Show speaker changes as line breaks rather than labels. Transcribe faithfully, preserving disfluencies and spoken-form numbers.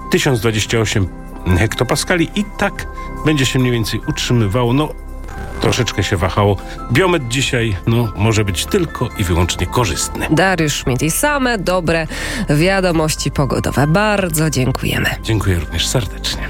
tysiąc dwadzieścia osiem hektopaskali i tak będzie się mniej więcej utrzymywało. No, troszeczkę się wahało. Biometr dzisiaj, no, może być tylko i wyłącznie korzystny.
Dariusz Szmit i same dobre wiadomości pogodowe. Bardzo dziękujemy.
Dziękuję również serdecznie.